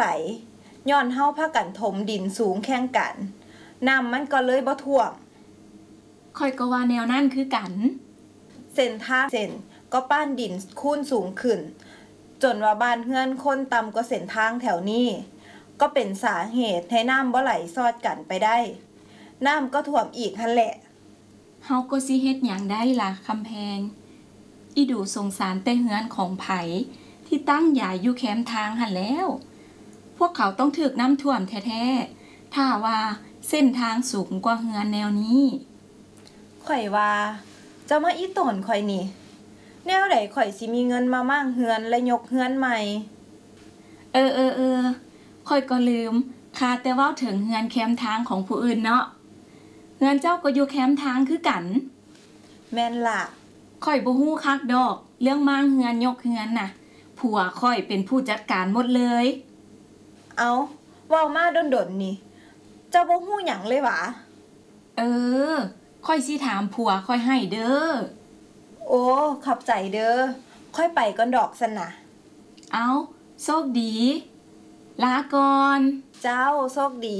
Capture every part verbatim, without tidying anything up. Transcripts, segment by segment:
ไหลย้อนเฮาพากันถมดินสูงแข่งกันน้ำมันก็เลยบ่ท่วมค่อยก็ว่าแนวนั้นคือกันเส้นทางเส้นก็ป้านดินคูนสูงขึ้นจนว่าบ้านเฮือนคนต่ำกว่าเส้นทางแถวนี้ก็เป็นสาเหตุให้น้ำบ่ไหลซอดกันไปได้น้ำก็ท่วมอีกหั่นแหละเฮาก็สิเฮ็ดหยังได้ล่ะคำแพงอีดูสงสารแต่เฮือนของไผที่ตั้งใหญ่อยู่แคมทางหั่นแล้วพวกเขาต้องถูกน้ำท่วมแท้ๆถ้าว่าเส้นทางสูงกว่าเฮือนแนวนี้ข่อยว่าเจ้ามาอีตนข่อยนี่แนวใดข่อยสิมีเงินมามั่งเฮือนและยกเฮือนใหม่เออเออเออข่อยก็ลืมคาแต่ว่าถึงเฮือนแคมทางของผู้อื่นเนาะเฮือนเจ้าก็อยู่แคมทางคือกันแม่นล่ะข่อยบ่ฮู้คักดอกเรื่องมั่งเฮือนยกเฮือนน่ะผัวข่อยเป็นผู้จัดการหมดเลยเอาเว้ามาดนๆนี่เจ้าบ่ฮู้หยังเลยหวะเออค่อยสิถามผัวค่อยให้เด้อโอ้ขอบใจเด้อค่อยไปก่อนดอกซั่นน่ะเอาโชคดีลาก่อนเจ้าโชคดี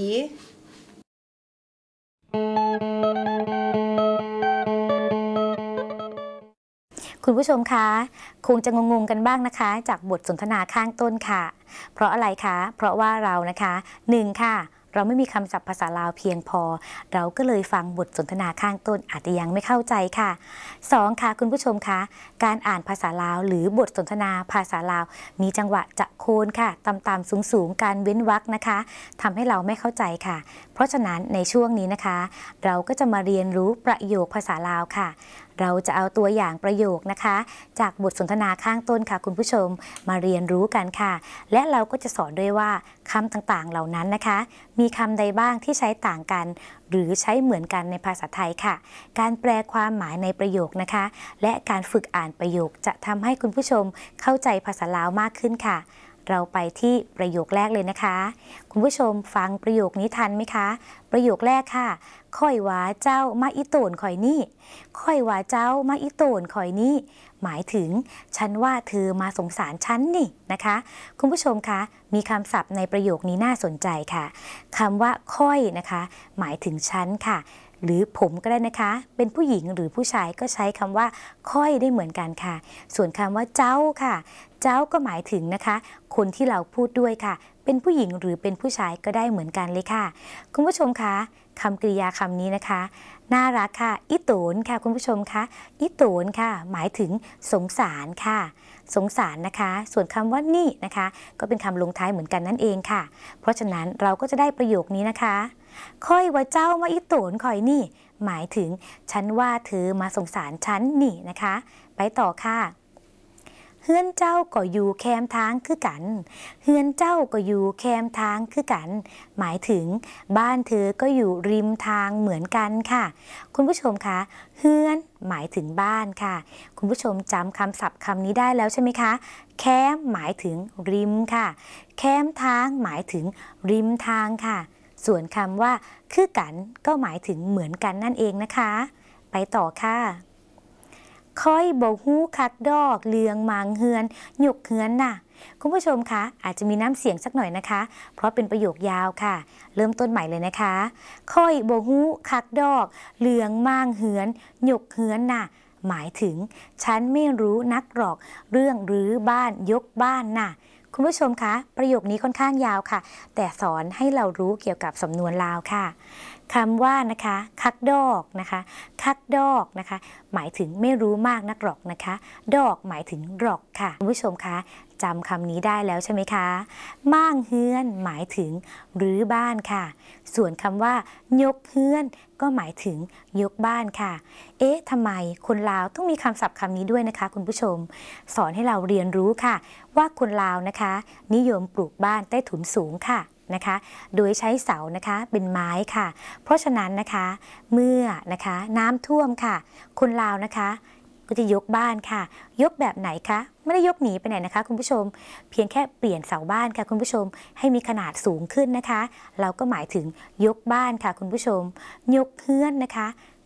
คุณผู้ชมคะคงจะงงๆกันบ้างนะคะจากบทสนทนาข้างต้นค่ะเพราะอะไรคะเพราะว่าเรานะคะหนึ่งค่ะเราไม่มีคำศัพท์ภาษาลาวเพียงพอเราก็เลยฟังบทสนทนาข้างต้นอาจจะยังไม่เข้าใจค่ะสองค่ะคุณผู้ชมคะการอ่านภาษาลาวหรือบทสนทนาภาษาลาวมีจังหวะจะโคนค่ะต่ำๆสูงๆการเว้นวรรคนะคะทำให้เราไม่เข้าใจค่ะเพราะฉะนั้นในช่วงนี้นะคะเราก็จะมาเรียนรู้ประโยคภาษาลาวค่ะเราจะเอาตัวอย่างประโยคนะคะจากบทสนทนาข้างต้นค่ะคุณผู้ชมมาเรียนรู้กันค่ะและเราก็จะสอนด้วยว่าคำต่างๆเหล่านั้นนะคะมีคำใดบ้างที่ใช้ต่างกันหรือใช้เหมือนกันในภาษาไทยค่ะการแปลความหมายในประโยคนะคะและการฝึกอ่านประโยคจะทำให้คุณผู้ชมเข้าใจภาษาลาวมากขึ้นค่ะเราไปที่ประโยคแรกเลยนะคะคุณผู้ชมฟังประโยคนี้ทันไหมคะประโยคแรกค่ะค่อยว่าเจ้ามาอีโตนข่อยนี่ค่อยว่าเจ้ามาอีโตนข่อยนี่หมายถึงฉันว่าเธอมาสงสารฉันนี่นะคะคุณผู้ชมคะมีคำศัพท์ในประโยคนี้น่าสนใจค่ะคำว่าค่อยนะคะหมายถึงฉันค่ะหรือผมก็ได้นะคะเป็นผู้หญิงหรือผู้ชายก็ใช้คำว่าค่อยได้เหมือนกันค่ะส่วนคำว่าเจ้าค่ะเจ้าก็หมายถึงนะคะคนที่เราพูดด้วยค่ะเป็นผู้หญิงหรือเป็นผู้ชายก็ได้เหมือนกันเลยค่ะคุณผู้ชมคะคำกริยาคำนี้นะคะน่ารักค่ะอิโตนค่ะคุณผู้ชมคะอิโตนค่ะหมายถึงสงสารค่ะสงสารนะคะส่วนคำว่านี่นะคะก็เป็นคำลงท้ายเหมือนกันนั่นเองค่ะเพราะฉะนั้นเราก็จะได้ประโยคนี้นะคะค่อยว่าเจ้ามาอิโตนข่อยนี่หมายถึงฉันว่าเธอมาสงสารฉันนี่นะคะไปต่อค่ะเฮือนเจ้าก็อยู่แคมทางคือกันเฮือนเจ้าก็อยู่แคมทางคือกันหมายถึงบ้านเธอก็อยู่ริมทางเหมือนกันค่ะคุณผู้ชมคะเฮือนหมายถึงบ้านค่ะคุณผู้ชมจำคำศัพท์คำนี้ได้แล้วใช่ไหมคะแคมหมายถึงริมค่ะแคมทางหมายถึงริมทางค่ะส่วนคำว่าคือกันก็หมายถึงเหมือนกันนั่นเองนะคะไปต่อค่ะค่อยบ่ฮู้คักดอกเลืองมางเฮือนหยกเฮือนน่ะคุณผู้ชมคะอาจจะมีน้ำเสียงสักหน่อยนะคะเพราะเป็นประโยคยาวค่ะเริ่มต้นใหม่เลยนะคะค่อยบ่ฮู้คักดอกเลืองมางเฮือนหยกเฮือนน่ะหมายถึงฉันไม่รู้นักหรอกเรื่องรื้อบ้านยกบ้านน่ะคุณผู้ชมคะประโยคนี้ค่อนข้างยาวค่ะแต่สอนให้เรารู้เกี่ยวกับสำนวนลาวค่ะคำว่านะคะคักดอกนะคะคักดอกนะคะหมายถึงไม่รู้มากนักหรอกนะคะดอกหมายถึงหรอกค่ะคุณผู้ชมคะจำคำนี้ได้แล้วใช่ไหมคะม่างเฮือนหมายถึงรื้อบ้านค่ะส่วนคำว่ายกเฮือนก็หมายถึงยกบ้านค่ะเอ๊ะทำไมคนลาวต้องมีคำศัพท์คำนี้ด้วยนะคะคุณผู้ชมสอนให้เราเรียนรู้ค่ะว่าคนลาวนะคะนิยมปลูกบ้านใต้ถุนสูงค่ะนะคะโดยใช้เสานะคะเป็นไม้ค่ะเพราะฉะนั้นนะคะเมื่อนะคะน้ำท่วมค่ะคนลาวนะคะก็จะยกบ้านค่ะยกแบบไหนคะไม่ได้ยกหนีไปไหนนะคะคุณผู้ชมเพียงแค่เปลี่ยนเสาบ้านค่ะคุณผู้ชมให้มีขนาดสูงขึ้นนะคะเราก็หมายถึงยกบ้านค่ะคุณผู้ชมยกเฮือนนะคะภ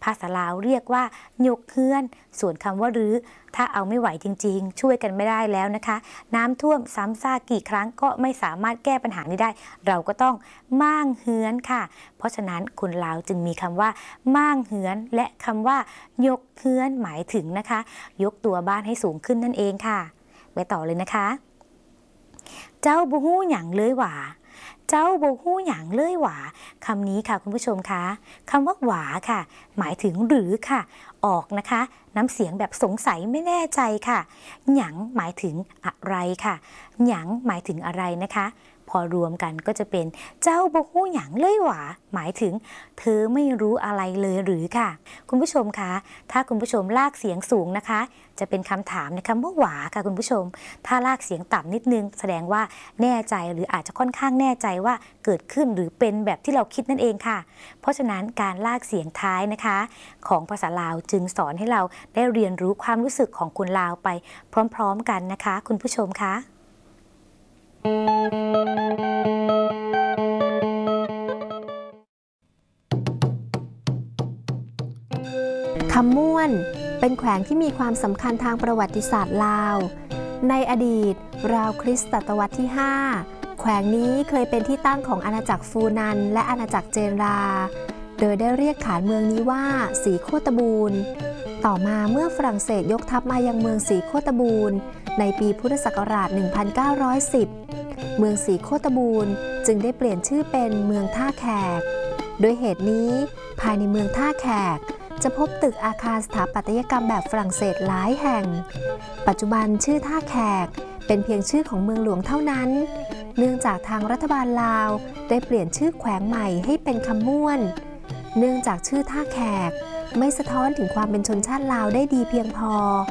ภาษาลาวเรียกว่ายกเฮือนส่วนคำว่ารื้อถ้าเอาไม่ไหวจริงๆช่วยกันไม่ได้แล้วนะคะน้ำท่วมซ้ำซากกี่ครั้งก็ไม่สามารถแก้ปัญหานี้ได้เราก็ต้องม่างเฮือนค่ะเพราะฉะนั้นคนลาวจึงมีคำว่าม่างเฮือนและคำว่ายกเฮือนหมายถึงนะคะยกตัวบ้านให้สูงขึ้นนั่นเองค่ะไปต่อเลยนะคะเจ้าบ่ฮู้หยังเลยหว่าเจ้าบ่ฮู้หยังเลยหว่าคำนี้ค่ะคุณผู้ชมคะคำว่าหวาค่ะหมายถึงหรือค่ะออกนะคะน้ำเสียงแบบสงสัยไม่แน่ใจค่ะหยังหมายถึงอะไรค่ะหยังหมายถึงอะไรนะคะพอรวมกันก็จะเป็นเจ้าบ่ฮู้หยังเลยหว่าหมายถึงเธอไม่รู้อะไรเลยหรือค่ะคุณผู้ชมคะถ้าคุณผู้ชมลากเสียงสูงนะคะจะเป็นคำถามในคำว่าหวาค่ะคุณผู้ชมถ้าลากเสียงต่ำนิดนึงแสดงว่าแน่ใจหรืออาจจะค่อนข้างแน่ใจว่าเกิดขึ้นหรือเป็นแบบที่เราคิดนั่นเองค่ะเพราะฉะนั้นการลากเสียงท้ายนะคะของภาษาลาวจึงสอนให้เราได้เรียนรู้ความรู้สึกของคนลาวไปพร้อมๆกันนะคะคุณผู้ชมคะคำม่วนเป็นแขวงที่มีความสำคัญทางประวัติศาสตร์ลาวในอดีตราวคริสตศตวรรษที่ห้าแขวงนี้เคยเป็นที่ตั้งของอาณาจักรฟูนันและอาณาจักรเจนราโดยได้เรียกขานเมืองนี้ว่าสีโคตบูรณ์ต่อมาเมื่อฝรั่งเศสยกทัพมายังเมืองสีโคตบูรณ์ในปีพุทธศักราช หนึ่งพันเก้าร้อยสิบ เมืองสีโคตบูรณ์จึงได้เปลี่ยนชื่อเป็นเมืองท่าแขกโดยเหตุนี้ภายในเมืองท่าแขกจะพบตึกอาคารสถาปัตยกรรมแบบฝรั่งเศสหลายแห่งปัจจุบันชื่อท่าแขกเป็นเพียงชื่อของเมืองหลวงเท่านั้นเนื่องจากทางรัฐบาลลาวได้เปลี่ยนชื่อแขวงใหม่ให้เป็นคำม่วนเนื่องจากชื่อท่าแขกไม่สะท้อนถึงความเป็นชนชาติลาวได้ดีเพียงพอ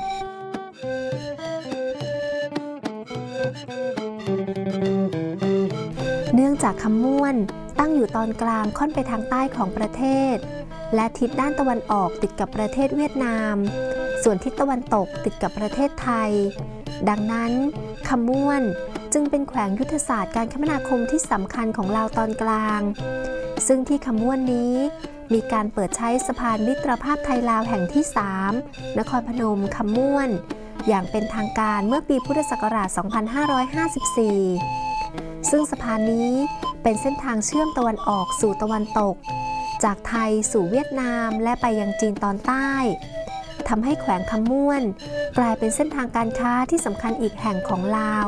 เนื่องจากคำม่วนตั้งอยู่ตอนกลางค่อนไปทางใต้ของประเทศและทิศด้านตะวันออกติดกับประเทศเวียดนามส่วนทิศตะวันตกติดกับประเทศไทยดังนั้นคำม่วนจึงเป็นแขวงยุทธศาสตร์การคมนาคมที่สำคัญของลาวตอนกลางซึ่งที่คำม่วนนี้มีการเปิดใช้สะพานมิตรภาพไทยลาวแห่งที่สามนครพนมคำม่วนอย่างเป็นทางการเมื่อปีพุทธศักราช สองพันห้าร้อยห้าสิบสี่ ซึ่งสะพานนี้เป็นเส้นทางเชื่อมตะวันออกสู่ตะวันตกจากไทยสู่เวียดนามและไปยังจีนตอนใต้ทำให้แขวงคำม่วนกลายเป็นเส้นทางการค้าที่สำคัญอีกแห่งของลาว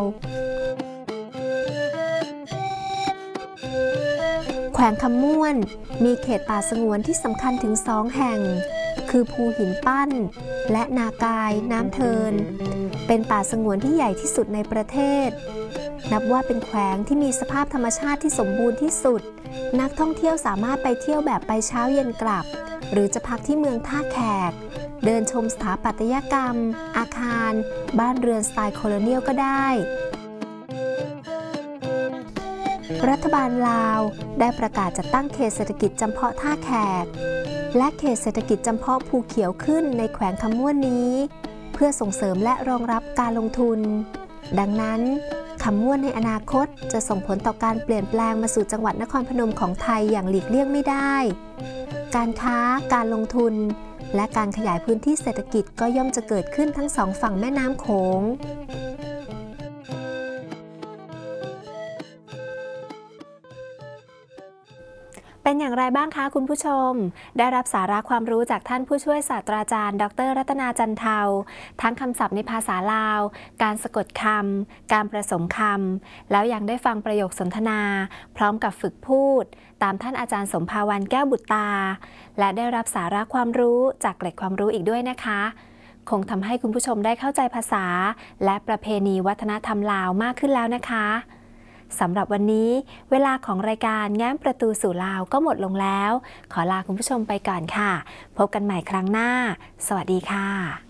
แขวงคำม่วนมีเขตป่าสงวนที่สำคัญถึงสองแห่งคือภูหินปั้นและนากายน้ำเทินเป็นป่าสงวนที่ใหญ่ที่สุดในประเทศนับว่าเป็นแขวงที่มีสภาพธรรมชาติที่สมบูรณ์ที่สุดนักท่องเที่ยวสามารถไปเที่ยวแบบไปเช้าเย็นกลับหรือจะพักที่เมืองท่าแขกเดินชมสถาปัตยกรรมอาคารบ้านเรือนสไตล์โคโลเนียลก็ได้รัฐบาลลาวได้ประกาศจัดตั้งเขตเศรษฐกิจจำเพาะท่าแขกและเขตเศรษฐกิจจำเพาะภูเขียวขึ้นในแขวงคำม่วนนี้เพื่อส่งเสริมและรองรับการลงทุนดังนั้นคำม่วนในอนาคตจะส่งผลต่อการเปลี่ยนแปลงมาสู่จังหวัดนครพนมของไทยอย่างหลีกเลี่ยงไม่ได้การค้าการลงทุนและการขยายพื้นที่เศรษฐกิจก็ย่อมจะเกิดขึ้นทั้งสองฝั่งแม่น้ำโขงเป็นอย่างไรบ้างคะคุณผู้ชมได้รับสาระความรู้จากท่านผู้ช่วยศาสตราจารย์ดร.รัตนาจันเทาทั้งคำศัพท์ในภาษาลาวการสะกดคำการผสมคำแล้วยังได้ฟังประโยคสนทนาพร้อมกับฝึกพูดตามท่านอาจารย์สมภาวันแก้วบุตรตาและได้รับสาระความรู้จากเกร็ดความรู้อีกด้วยนะคะคงทำให้คุณผู้ชมได้เข้าใจภาษาและประเพณีวัฒนธรรมลาวมากขึ้นแล้วนะคะสำหรับวันนี้เวลาของรายการแง้มประตูสู่ลาวก็หมดลงแล้วขอลาคุณผู้ชมไปก่อนค่ะพบกันใหม่ครั้งหน้าสวัสดีค่ะ